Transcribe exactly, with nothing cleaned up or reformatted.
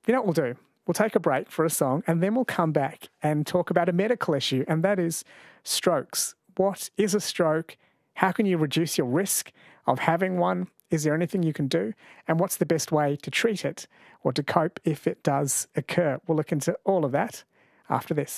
you know what we'll do? We'll take a break for a song and then we'll come back and talk about a medical issue, and that is strokes. What is a stroke? How can you reduce your risk of having one? Is there anything you can do? And what's the best way to treat it or to cope if it does occur? We'll look into all of that after this.